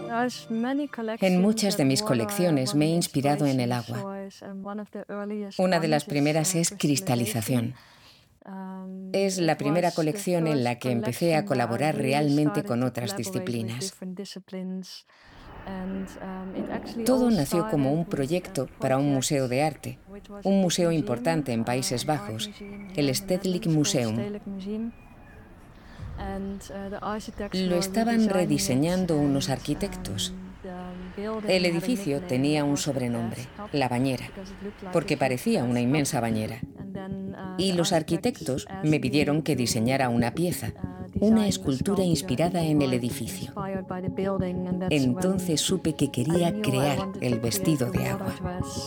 En muchas de mis colecciones me he inspirado en el agua. Una de las primeras es cristalización. Es la primera colección en la que empecé a colaborar realmente con otras disciplinas. Todo nació como un proyecto para un museo de arte, un museo importante en Países Bajos, el Stedelijk Museum. Lo estaban rediseñando unos arquitectos. El edificio tenía un sobrenombre, la bañera, porque parecía una inmensa bañera. Y los arquitectos me pidieron que diseñara una pieza, una escultura inspirada en el edificio. Entonces supe que quería crear el vestido de agua.